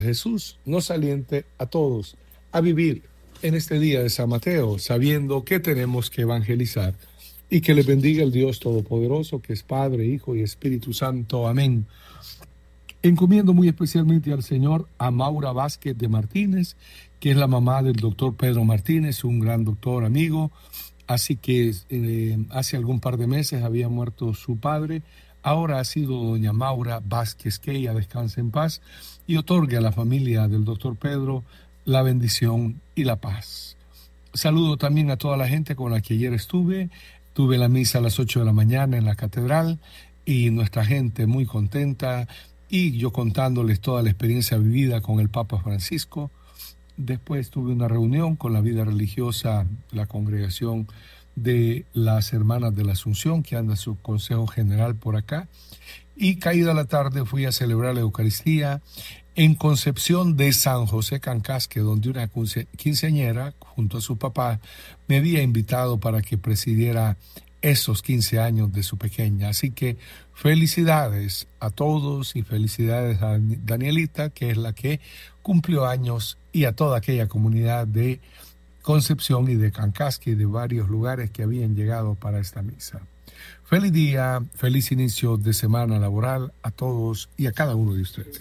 Jesús nos aliente a todos a vivir en este día de San Mateo, sabiendo que tenemos que evangelizar, y que les bendiga el Dios Todopoderoso, que es Padre, Hijo y Espíritu Santo. Amén. Encomiendo muy especialmente al Señor a Maura Vázquez de Martínez, que es la mamá del doctor Pedro Martínez, un gran doctor amigo. Así que hace algún par de meses había muerto su padre. Ahora ha sido doña Maura Vázquez, que ella descanse en paz y otorgue a la familia del doctor Pedro la bendición y la paz. Saludo también a toda la gente con la que ayer estuve. Tuve la misa a las 8 de la mañana en la catedral y nuestra gente muy contenta, y yo contándoles toda la experiencia vivida con el Papa Francisco. Después tuve una reunión con la vida religiosa, la congregación de las Hermanas de la Asunción, que anda su consejo general por acá. Y caída la tarde fui a celebrar la Eucaristía en Concepción de San José Cancasque, donde una quinceañera, junto a su papá, me había invitado para que presidiera esos 15 años de su pequeña. Así que felicidades a todos y felicidades a Danielita, que es la que cumplió años, y a toda aquella comunidad de Concepción y de Cancasque y de varios lugares que habían llegado para esta misa. Feliz día, feliz inicio de semana laboral a todos y a cada uno de ustedes.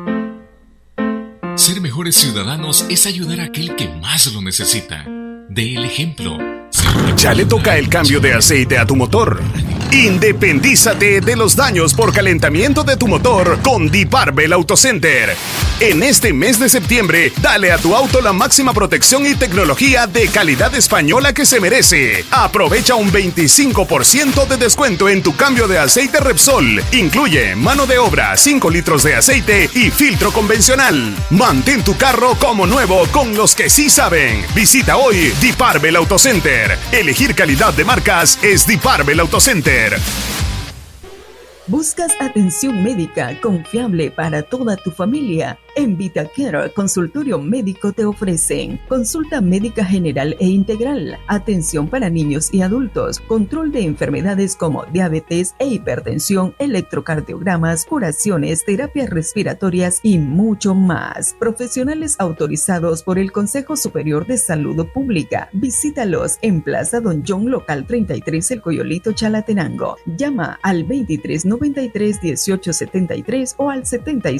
Ser mejores ciudadanos es ayudar a aquel que más lo necesita. Dé el ejemplo. Ya le toca el cambio de aceite a tu motor. Independízate de los daños por calentamiento de tu motor con Diparbel Autocenter. En este mes de septiembre, dale a tu auto la máxima protección y tecnología de calidad española que se merece. Aprovecha un 25% de descuento en tu cambio de aceite Repsol. Incluye mano de obra, 5 litros de aceite y filtro convencional. Mantén tu carro como nuevo con los que sí saben. Visita hoy Diparbel Autocenter. Elegir calidad de marcas es Diparbel Autocenter. ¿Buscas atención médica confiable para toda tu familia? En VitaCare Consultorio Médico te ofrecen consulta médica general e integral, atención para niños y adultos, control de enfermedades como diabetes e hipertensión, electrocardiogramas, curaciones, terapias respiratorias y mucho más. Profesionales autorizados por el Consejo Superior de Salud Pública. Visítalos en Plaza Don John, local 33, El Coyolito, Chalatenango. Llama al 2393-1873 o al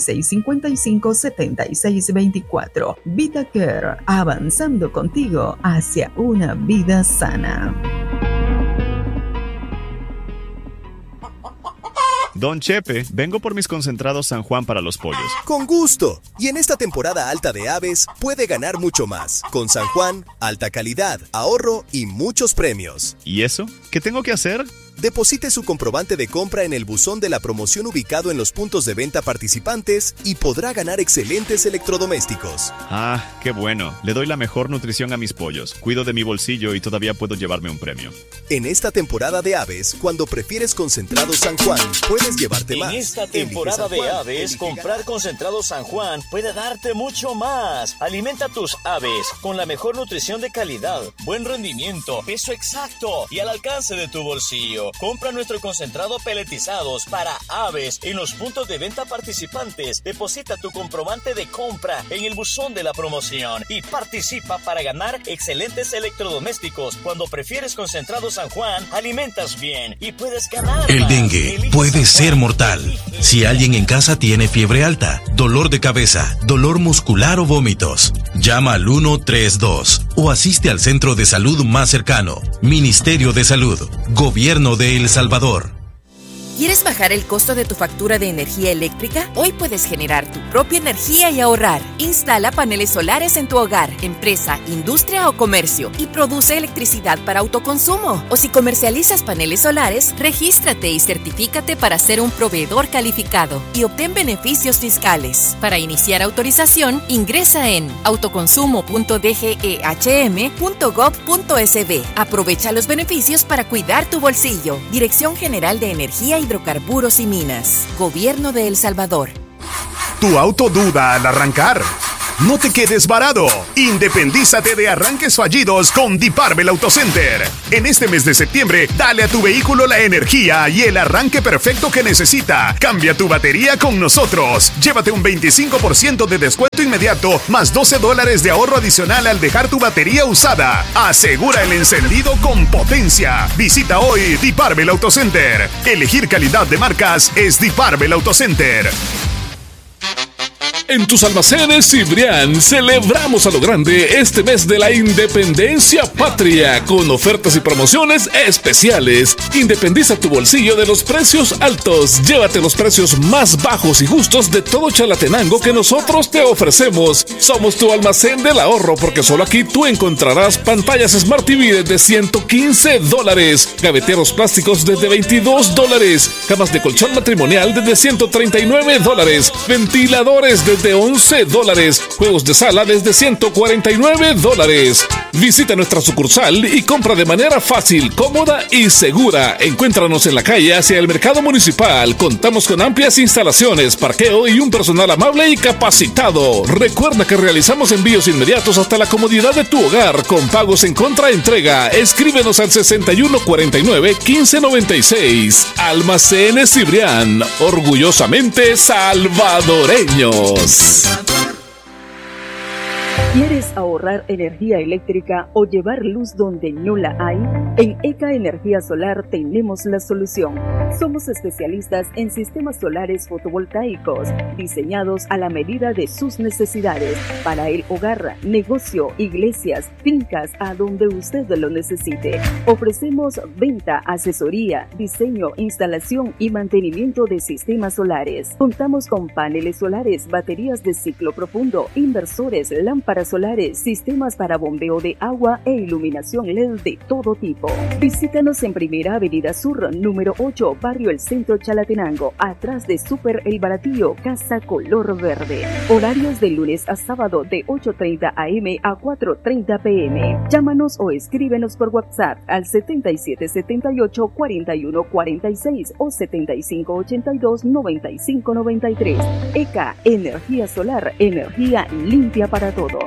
7655-7624. VitaCare, avanzando contigo hacia una vida sana. Don Chepe, vengo por mis concentrados San Juan para los pollos. Con gusto. Y en esta temporada alta de aves, puede ganar mucho más. Con San Juan, alta calidad, ahorro y muchos premios. ¿Y eso? ¿Qué tengo que hacer? Deposite su comprobante de compra en el buzón de la promoción ubicado en los puntos de venta participantes y podrá ganar excelentes electrodomésticos. Ah, qué bueno. Le doy la mejor nutrición a mis pollos. Cuido de mi bolsillo y todavía puedo llevarme un premio. En esta temporada de aves, cuando prefieres concentrado San Juan, puedes llevarte más. En esta temporada de aves, comprar concentrado San Juan puede darte mucho más. Alimenta tus aves con la mejor nutrición de calidad, buen rendimiento, peso exacto y al alcance de tu bolsillo. Compra nuestro concentrado peletizados para aves en los puntos de venta participantes. Deposita tu comprobante de compra en el buzón de la promoción y participa para ganar excelentes electrodomésticos. Cuando prefieres concentrado San Juan, alimentas bien y puedes ganar. El dengue puede ser mortal. Si alguien en casa tiene fiebre alta, dolor de cabeza, dolor muscular o vómitos, llama al 132 o asiste al centro de salud más cercano. Ministerio de Salud, Gobierno de El Salvador. ¿Quieres bajar el costo de tu factura de energía eléctrica? Hoy puedes generar tu propia energía y ahorrar. Instala paneles solares en tu hogar, empresa, industria o comercio y produce electricidad para autoconsumo. O si comercializas paneles solares, regístrate y certifícate para ser un proveedor calificado y obtén beneficios fiscales. Para iniciar autorización, ingresa en autoconsumo.dgehm.gov.sb. Aprovecha los beneficios para cuidar tu bolsillo. Dirección General de Energía, Hidrocarburos y Minas. Gobierno de El Salvador. Tu auto duda al arrancar. No te quedes varado. Independízate de arranques fallidos con Deep-Arbel Auto Center. En este mes de septiembre, dale a tu vehículo la energía y el arranque perfecto que necesita. Cambia tu batería con nosotros. Llévate un 25% de descuento inmediato más $12 de ahorro adicional al dejar tu batería usada. Asegura el encendido con potencia. Visita hoy Deep-Arbel Auto Center. Elegir calidad de marcas es Deep-Arbel Auto Center. En tus almacenes Cibrián celebramos a lo grande este mes de la Independencia Patria con ofertas y promociones especiales. Independiza tu bolsillo de los precios altos. Llévate los precios más bajos y justos de todo Chalatenango que nosotros te ofrecemos. Somos tu almacén del ahorro porque solo aquí tú encontrarás pantallas Smart TV desde $115, gaveteros plásticos desde $22, camas de colchón matrimonial desde $139, ventiladores desde $11, juegos de sala desde $149. Visita nuestra sucursal y compra de manera fácil, cómoda y segura. Encuéntranos en la calle hacia el mercado municipal. Contamos con amplias instalaciones, parqueo y un personal amable y capacitado. Recuerda que realizamos envíos inmediatos hasta la comodidad de tu hogar con pagos en contraentrega. Escríbenos al 6149-1596. Almacenes Cibrián, orgullosamente salvadoreños. ¿Quieres ahorrar energía eléctrica o llevar luz donde no la hay? En ECA Energía Solar tenemos la solución. Somos especialistas en sistemas solares fotovoltaicos diseñados a la medida de sus necesidades para el hogar, negocio, iglesias, fincas, a donde usted lo necesite. Ofrecemos venta, asesoría, diseño, instalación y mantenimiento de sistemas solares. Contamos con paneles solares, baterías de ciclo profundo, inversores, lámparas solares, sistemas para bombeo de agua e iluminación LED de todo tipo. Visítanos en Primera Avenida Sur, número 8, Barrio El Centro, Chalatenango, atrás de Super El Baratillo, Casa Color Verde. Horarios de lunes a sábado de 8:30 a.m. a 4:30 p.m. Llámanos o escríbenos por WhatsApp al 7778-4146 o 7582-9593. ECA Energía Solar, energía limpia para todos.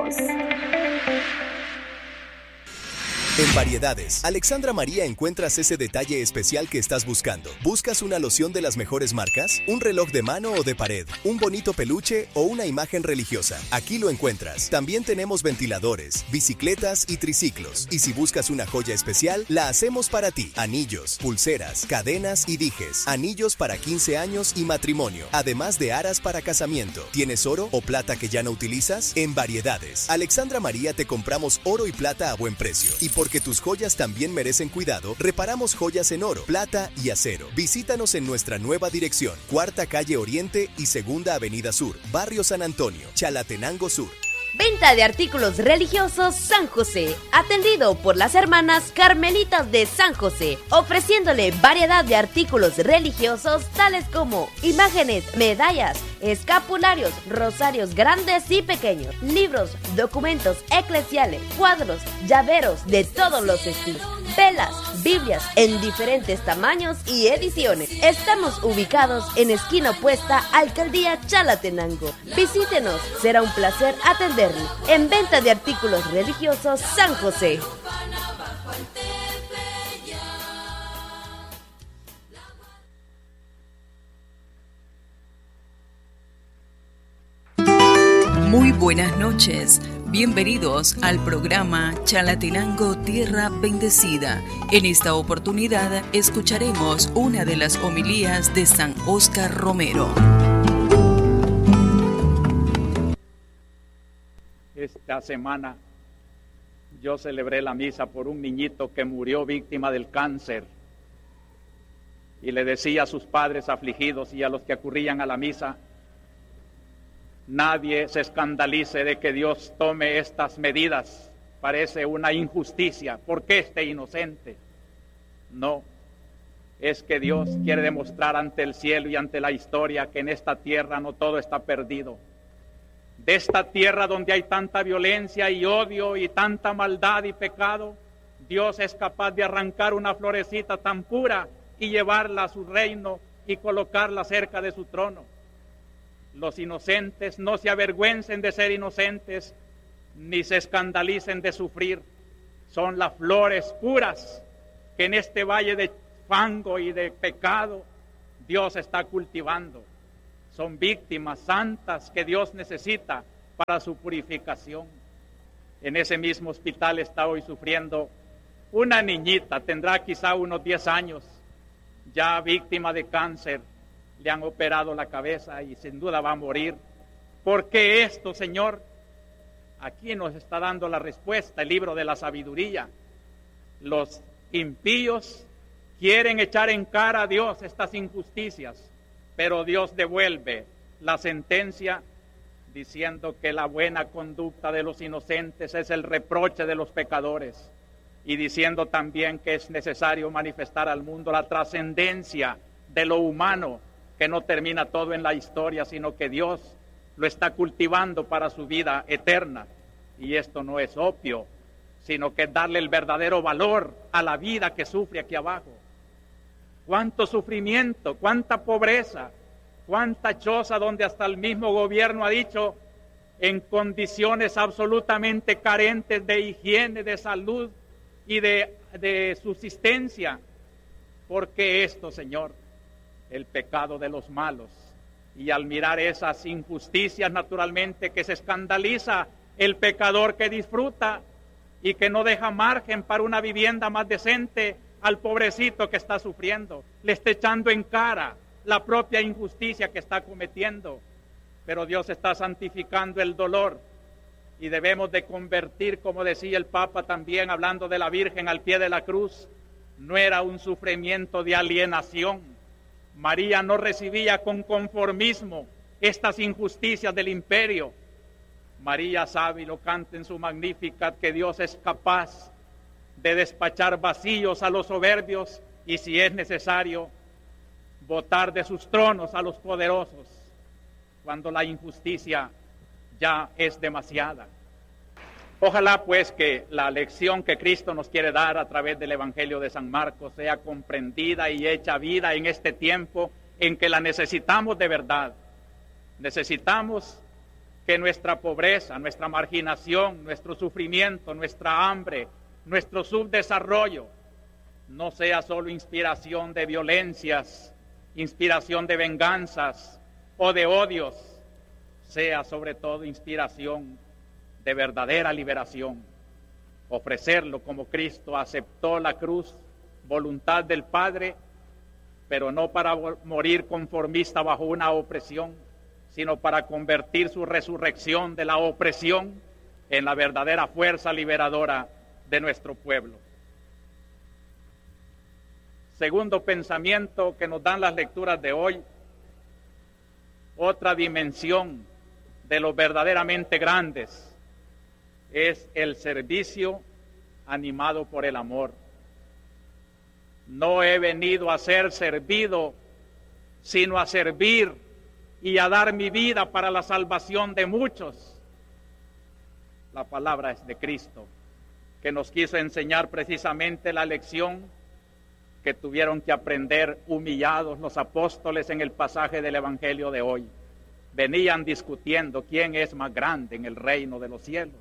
En Variedades, Alexandra María, encuentras ese detalle especial que estás buscando. ¿Buscas una loción de las mejores marcas? ¿Un reloj de mano o de pared? ¿Un bonito peluche o una imagen religiosa? Aquí lo encuentras. También tenemos ventiladores, bicicletas y triciclos. Y si buscas una joya especial, la hacemos para ti. Anillos, pulseras, cadenas y dijes. Anillos para 15 años y matrimonio. Además de aras para casamiento. ¿Tienes oro o plata que ya no utilizas? En Variedades, Alexandra María, te compramos oro y plata a buen precio. Y porque tus joyas también merecen cuidado, reparamos joyas en oro, plata y acero. Visítanos en nuestra nueva dirección, Cuarta Calle Oriente y Segunda Avenida Sur, Barrio San Antonio, Chalatenango Sur. Venta de artículos religiosos San José, atendido por las hermanas Carmelitas de San José, ofreciéndole variedad de artículos religiosos tales como imágenes, medallas, escapularios, rosarios grandes y pequeños, libros, documentos eclesiales, cuadros, llaveros de todos los estilos, velas, Biblias en diferentes tamaños y ediciones. Estamos ubicados en esquina opuesta a Alcaldía Chalatenango. Visítenos, será un placer atenderle. En venta de artículos religiosos San José. Muy buenas noches. Bienvenidos al programa Chalatenango Tierra Bendecida. En esta oportunidad escucharemos una de las homilías de San Óscar Romero. Esta semana yo celebré la misa por un niñito que murió víctima del cáncer y le decía a sus padres afligidos y a los que acurrían a la misa: nadie se escandalice de que Dios tome estas medidas, parece una injusticia, ¿por qué este inocente? No, es que Dios quiere demostrar ante el cielo y ante la historia que en esta tierra no todo está perdido. De esta tierra donde hay tanta violencia y odio y tanta maldad y pecado, Dios es capaz de arrancar una florecita tan pura y llevarla a su reino y colocarla cerca de su trono. Los inocentes no se avergüencen de ser inocentes, ni se escandalicen de sufrir. Son las flores puras que en este valle de fango y de pecado Dios está cultivando. Son víctimas santas que Dios necesita para su purificación. En ese mismo hospital está hoy sufriendo una niñita, tendrá quizá unos 10 años, ya víctima de cáncer. Le han operado la cabeza y sin duda va a morir. ¿Por qué esto, Señor? Aquí nos está dando la respuesta el libro de la sabiduría. Los impíos quieren echar en cara a Dios estas injusticias, pero Dios devuelve la sentencia diciendo que la buena conducta de los inocentes es el reproche de los pecadores, y diciendo también que es necesario manifestar al mundo la trascendencia de lo humano, que no termina todo en la historia, sino que Dios lo está cultivando para su vida eterna. Y esto no es opio, sino que es darle el verdadero valor a la vida que sufre aquí abajo. Cuánto sufrimiento, cuánta pobreza, cuánta choza donde hasta el mismo gobierno ha dicho en condiciones absolutamente carentes de higiene, de salud y de subsistencia. ¿Por qué esto, Señor? El pecado de los malos. Y al mirar esas injusticias, naturalmente que se escandaliza el pecador que disfruta y que no deja margen para una vivienda más decente al pobrecito que está sufriendo. Le está echando en cara la propia injusticia que está cometiendo. Pero Dios está santificando el dolor y debemos de convertir, como decía el Papa también, hablando de la Virgen al pie de la cruz, no era un sufrimiento de alienación. María no recibía con conformismo estas injusticias del imperio. María sabe y lo canta en su Magnificat que Dios es capaz de despachar vacíos a los soberbios y, si es necesario, botar de sus tronos a los poderosos cuando la injusticia ya es demasiada. Ojalá pues que la lección que Cristo nos quiere dar a través del Evangelio de San Marcos sea comprendida y hecha vida en este tiempo en que la necesitamos de verdad. Necesitamos que nuestra pobreza, nuestra marginación, nuestro sufrimiento, nuestra hambre, nuestro subdesarrollo no sea solo inspiración de violencias, inspiración de venganzas o de odios, sea sobre todo inspiración de verdadera liberación. Ofrecerlo como Cristo aceptó la cruz, voluntad del Padre, pero no para morir conformista bajo una opresión, sino para convertir su resurrección de la opresión en la verdadera fuerza liberadora de nuestro pueblo. Segundo pensamiento que nos dan las lecturas de hoy, otra dimensión de los verdaderamente grandes es el servicio animado por el amor. No he venido a ser servido, sino a servir y a dar mi vida para la salvación de muchos. La palabra es de Cristo, que nos quiso enseñar precisamente la lección que tuvieron que aprender humillados los apóstoles en el pasaje del Evangelio de hoy. Venían discutiendo quién es más grande en el reino de los cielos.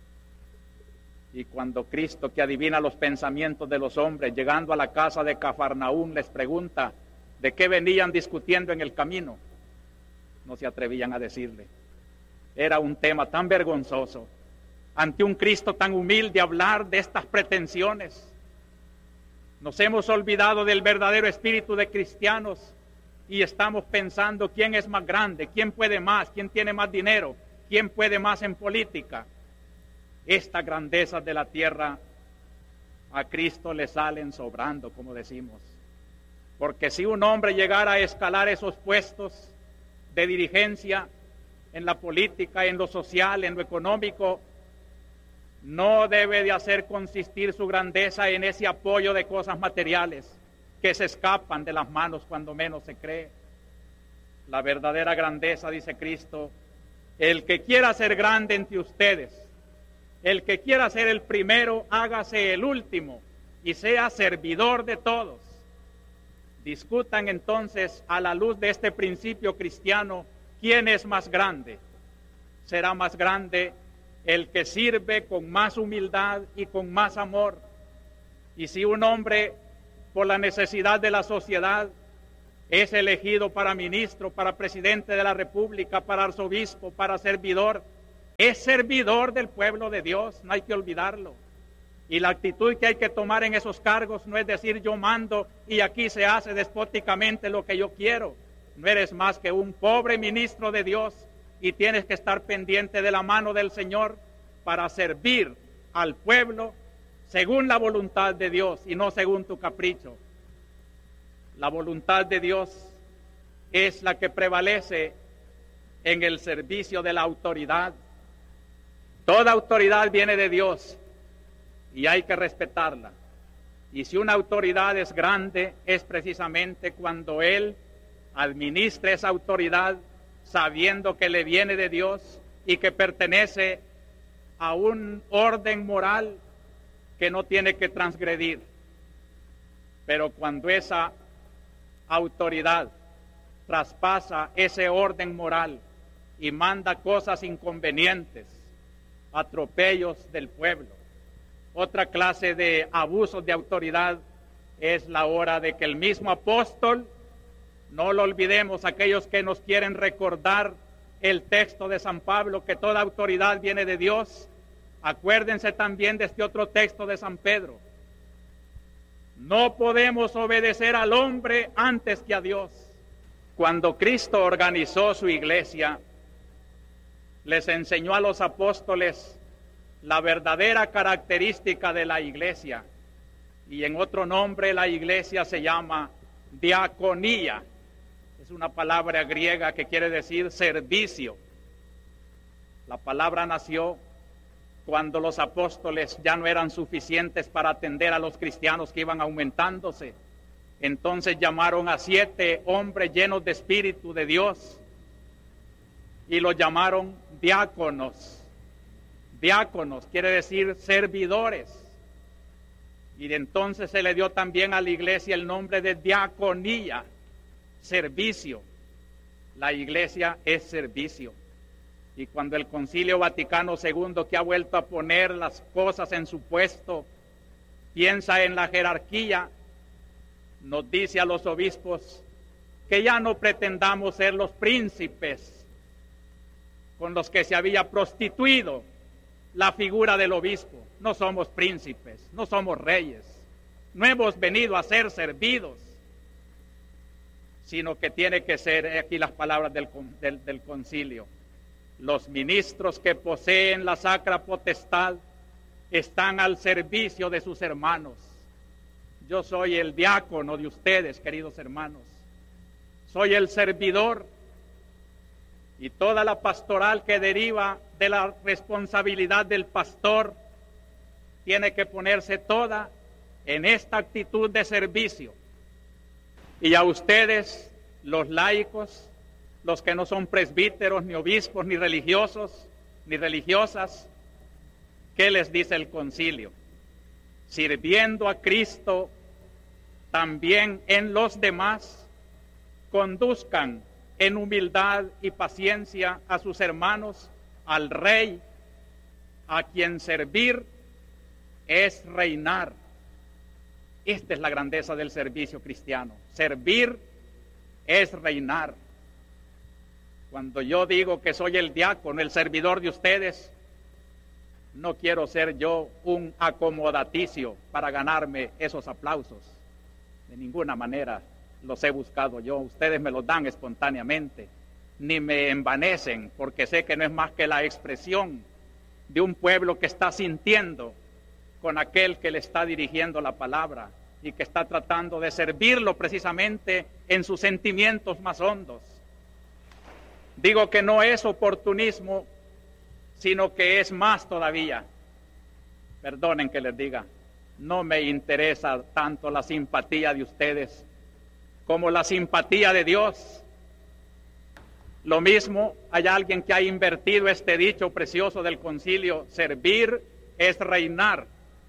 Y cuando Cristo, que adivina los pensamientos de los hombres, llegando a la casa de Cafarnaúm, les pregunta de qué venían discutiendo en el camino, no se atrevían a decirle. Era un tema tan vergonzoso, ante un Cristo tan humilde, hablar de estas pretensiones. Nos hemos olvidado del verdadero espíritu de cristianos y estamos pensando quién es más grande, quién puede más, quién tiene más dinero, quién puede más en política. Estas grandezas de la tierra a Cristo le salen sobrando, como decimos. Porque si un hombre llegara a escalar esos puestos de dirigencia en la política, en lo social, en lo económico, no debe de hacer consistir su grandeza en ese apoyo de cosas materiales que se escapan de las manos cuando menos se cree. La verdadera grandeza, dice Cristo, el que quiera ser grande entre ustedes, el que quiera ser el primero, hágase el último y sea servidor de todos. Discutan entonces a la luz de este principio cristiano ¿quién es más grande? Será más grande el que sirve con más humildad y con más amor. Y si un hombre, por la necesidad de la sociedad, es elegido para ministro, para presidente de la República, para arzobispo, para servidor, es servidor del pueblo de Dios, no hay que olvidarlo. Y la actitud que hay que tomar en esos cargos no es decir yo mando y aquí se hace despóticamente lo que yo quiero. No eres más que un pobre ministro de Dios y tienes que estar pendiente de la mano del Señor para servir al pueblo según la voluntad de Dios y no según tu capricho. La voluntad de Dios es la que prevalece en el servicio de la autoridad. Toda autoridad viene de Dios y hay que respetarla. Y si una autoridad es grande, es precisamente cuando Él administra esa autoridad sabiendo que le viene de Dios y que pertenece a un orden moral que no tiene que transgredir. Pero cuando esa autoridad traspasa ese orden moral y manda cosas inconvenientes, atropellos del pueblo, otra clase de abusos de autoridad, es la hora de que el mismo apóstol, no lo olvidemos, aquellos que nos quieren recordar el texto de San Pablo, que toda autoridad viene de Dios, acuérdense también de este otro texto de San Pedro. No podemos obedecer al hombre antes que a Dios. Cuando Cristo organizó su iglesia, les enseñó a los apóstoles la verdadera característica de la iglesia. Y en otro nombre la iglesia se llama diaconía. Es una palabra griega que quiere decir servicio. La palabra nació cuando los apóstoles ya no eran suficientes para atender a los cristianos que iban aumentándose. Entonces llamaron a 7 hombres llenos de Espíritu de Dios y los llamaron diáconos. Diáconos quiere decir servidores. Y de entonces se le dio también a la iglesia el nombre de diaconía, servicio. La iglesia es servicio. Y cuando el Concilio Vaticano II, que ha vuelto a poner las cosas en su puesto, piensa en la jerarquía, nos dice a los obispos que ya no pretendamos ser los príncipes con los que se había prostituido la figura del obispo. No somos príncipes, no somos reyes, no hemos venido a ser servidos, sino que tiene que ser, aquí las palabras del concilio, los ministros que poseen la sacra potestad están al servicio de sus hermanos. Yo soy el diácono de ustedes, queridos hermanos. Soy el servidor. Y toda la pastoral que deriva de la responsabilidad del pastor tiene que ponerse toda en esta actitud de servicio. Y a ustedes, los laicos, los que no son presbíteros, ni obispos, ni religiosos, ni religiosas, ¿qué les dice el concilio? Sirviendo a Cristo también en los demás, conduzcan en humildad y paciencia a sus hermanos, al Rey, a quien servir es reinar. Esta es la grandeza del servicio cristiano. Servir es reinar. Cuando yo digo que soy el diácono, el servidor de ustedes, no quiero ser yo un acomodaticio para ganarme esos aplausos. De ninguna manera los he buscado yo. Ustedes me los dan espontáneamente. Ni me envanecen, porque sé que no es más que la expresión de un pueblo que está sintiendo con aquel que le está dirigiendo la palabra y que está tratando de servirlo precisamente en sus sentimientos más hondos. Digo que no es oportunismo, sino que es más todavía. Perdonen que les diga, no me interesa tanto la simpatía de ustedes como la simpatía de Dios. Lo mismo, hay alguien que ha invertido este dicho precioso del concilio: servir es reinar.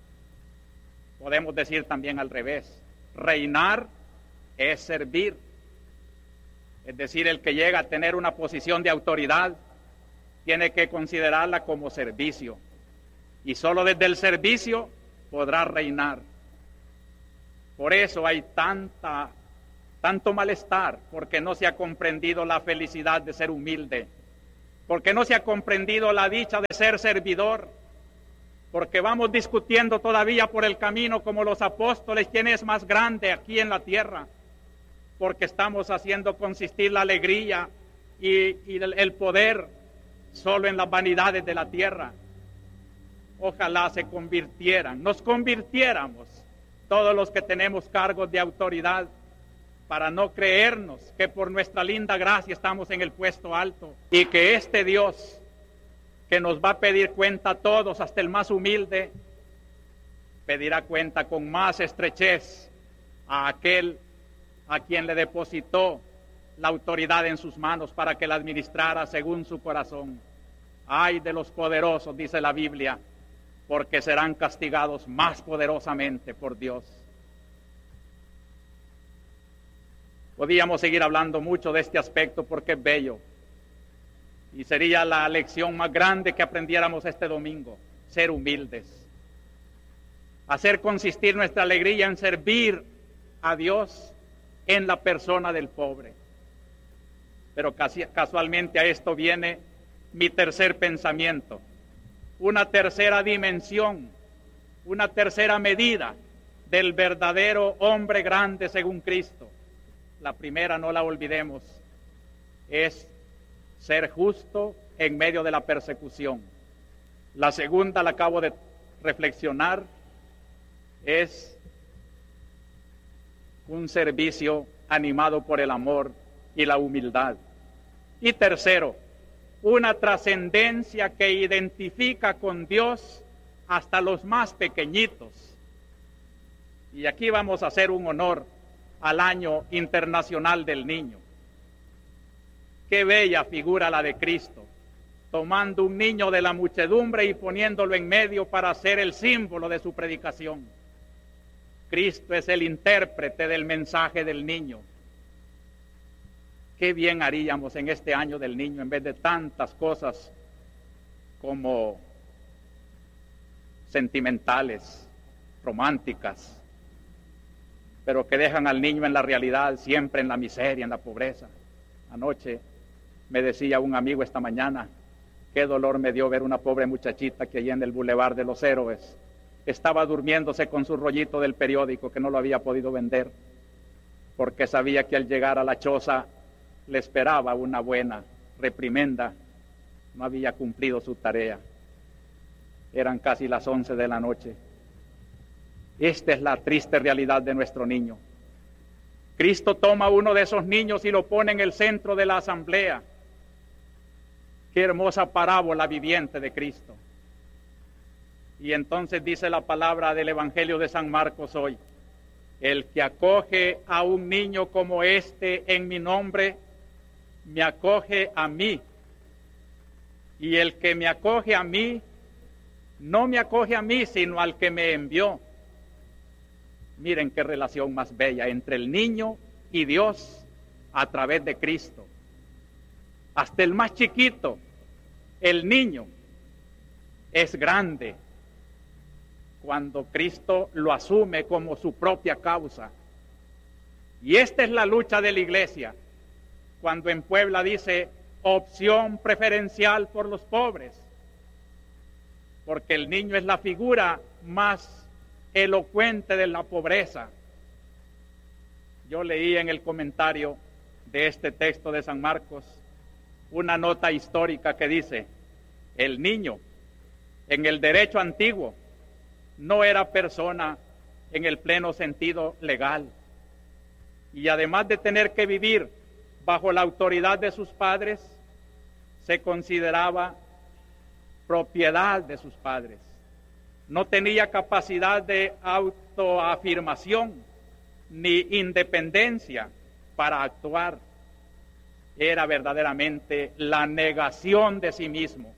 Podemos decir también al revés: reinar es servir. Es decir, el que llega a tener una posición de autoridad tiene que considerarla como servicio. Y solo desde el servicio podrá reinar. Por eso hay tanto malestar, porque no se ha comprendido la felicidad de ser humilde, porque no se ha comprendido la dicha de ser servidor, porque vamos discutiendo todavía por el camino como los apóstoles quién es más grande aquí en la tierra, porque estamos haciendo consistir la alegría y el poder solo en las vanidades de la tierra. Ojalá nos convirtiéramos todos los que tenemos cargos de autoridad, para no creernos que por nuestra linda gracia estamos en el puesto alto, y que este Dios que nos va a pedir cuenta a todos, hasta el más humilde, pedirá cuenta con más estrechez a aquel a quien le depositó la autoridad en sus manos para que la administrara según su corazón. Ay de los poderosos, dice la Biblia, porque serán castigados más poderosamente por Dios. Podíamos seguir hablando mucho de este aspecto porque es bello. Y sería la lección más grande que aprendiéramos este domingo: ser humildes. Hacer consistir nuestra alegría en servir a Dios en la persona del pobre. Pero casualmente a esto viene mi tercer pensamiento. Una tercera dimensión, una tercera medida del verdadero hombre grande según Cristo. La primera, no la olvidemos, es ser justo en medio de la persecución. La segunda, la acabo de reflexionar, es un servicio animado por el amor y la humildad. Y tercero, una trascendencia que identifica con Dios hasta los más pequeñitos. Y aquí vamos a hacer un honor al Año Internacional del Niño. Qué bella figura la de Cristo, tomando un niño de la muchedumbre y poniéndolo en medio para ser el símbolo de su predicación. Cristo es el intérprete del mensaje del niño. Qué bien haríamos en este año del niño, en vez de tantas cosas como sentimentales, románticas, pero que dejan al niño en la realidad, siempre en la miseria, en la pobreza. Anoche me decía un amigo esta mañana, qué dolor me dio ver una pobre muchachita que allí en el Boulevard de los Héroes estaba durmiéndose con su rollito del periódico que no lo había podido vender, porque sabía que al llegar a la choza le esperaba una buena reprimenda. No había cumplido su tarea. Eran casi las 11 de la noche. Esta es la triste realidad de nuestro niño. Cristo toma uno de esos niños y lo pone en el centro de la asamblea. Qué hermosa parábola viviente de Cristo. Y entonces dice la palabra del Evangelio de San Marcos hoy: el que acoge a un niño como este en mi nombre, me acoge a mí. Y el que me acoge a mí, no me acoge a mí, sino al que me envió. Miren qué relación más bella entre el niño y Dios a través de Cristo. Hasta el más chiquito, el niño, es grande cuando Cristo lo asume como su propia causa. Y esta es la lucha de la iglesia, cuando en Puebla dice opción preferencial por los pobres, porque el niño es la figura más elocuente de la pobreza. Yo leí en el comentario de este texto de San Marcos una nota histórica que dice: el niño en el derecho antiguo no era persona en el pleno sentido legal, y además de tener que vivir bajo la autoridad de sus padres, se consideraba propiedad de sus padres. No tenía capacidad de autoafirmación ni independencia para actuar. Era verdaderamente la negación de sí mismo.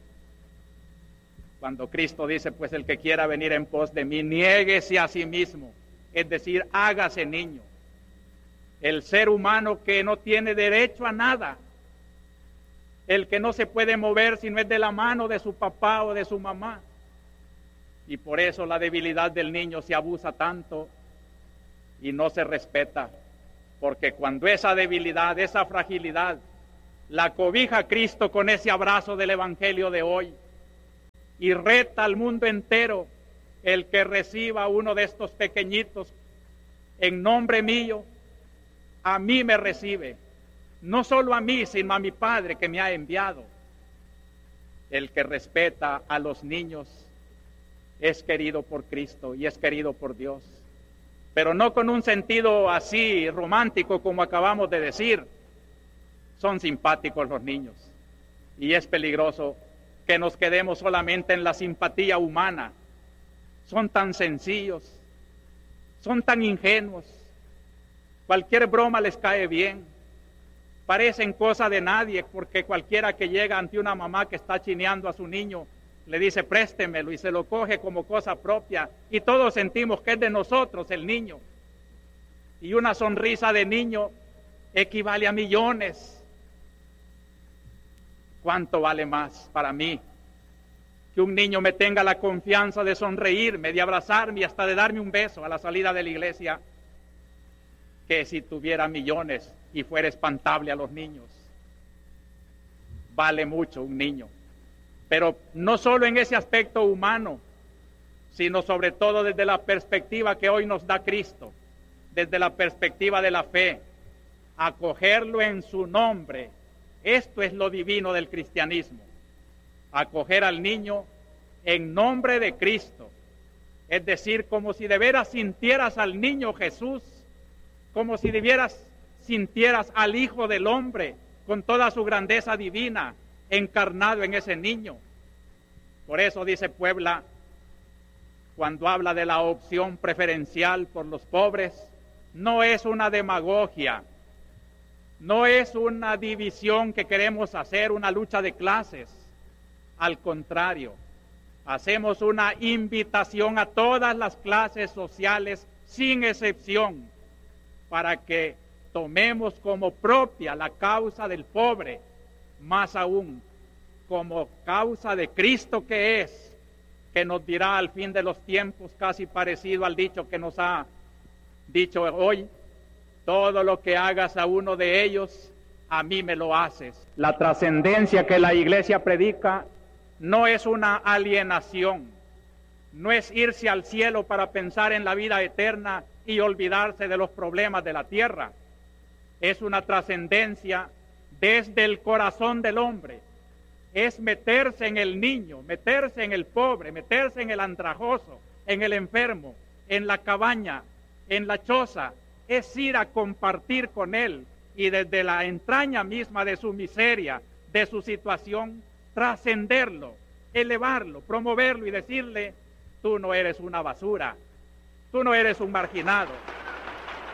Cuando Cristo dice, pues el que quiera venir en pos de mí, niéguese a sí mismo, es decir, hágase niño. el ser humano que no tiene derecho a nada, el que no se puede mover si no es de la mano de su papá o de su mamá. Y por eso la debilidad del niño se abusa tanto y no se respeta, porque cuando esa debilidad, esa fragilidad, la cobija Cristo con ese abrazo del Evangelio de hoy y reta al mundo entero, el que reciba uno de estos pequeñitos en nombre mío, a mí me recibe, no solo a mí, sino a mi Padre que me ha enviado. El que respeta a los niños es querido por Cristo y es querido por Dios, pero no con un sentido así romántico como acabamos de decir. Son simpáticos los niños y es peligroso que nos quedemos solamente en la simpatía humana. Son tan sencillos, son tan ingenuos, cualquier broma les cae bien, parecen cosa de nadie, porque cualquiera que llega ante una mamá que está chineando a su niño le dice préstemelo y se lo coge como cosa propia y todos sentimos que es de nosotros el niño. Y una sonrisa de niño equivale a millones. ¿Cuánto vale más para mí que un niño me tenga la confianza de sonreírme, de abrazarme y hasta de darme un beso a la salida de la iglesia, que si tuviera millones y fuera espantable a los niños? Vale mucho un niño, pero no solo en ese aspecto humano, sino sobre todo desde la perspectiva que hoy nos da Cristo, desde la perspectiva de la fe, acogerlo en su nombre. Esto es lo divino del cristianismo, acoger al niño en nombre de Cristo, es decir, como si de veras sintieras al niño Jesús, como si de veras sintieras al Hijo del Hombre con toda su grandeza divina encarnado en ese niño. Por eso dice Puebla, cuando habla de la opción preferencial por los pobres, no es una demagogia, no es una división que queremos hacer, una lucha de clases. Al contrario, hacemos una invitación a todas las clases sociales, sin excepción, para que tomemos como propia la causa del pobre, más aún como causa de Cristo que es, que nos dirá al fin de los tiempos, casi parecido al dicho que nos ha dicho hoy: todo lo que hagas a uno de ellos, a mí me lo haces. La trascendencia que la Iglesia predica no es una alienación, no es irse al cielo para pensar en la vida eterna y olvidarse de los problemas de la tierra. Es una trascendencia desde el corazón del hombre, es meterse en el niño, meterse en el pobre, meterse en el andrajoso, en el enfermo, en la cabaña, en la choza, es ir a compartir con él y desde la entraña misma de su miseria, de su situación, trascenderlo, elevarlo, promoverlo y decirle: tú no eres una basura, tú no eres un marginado,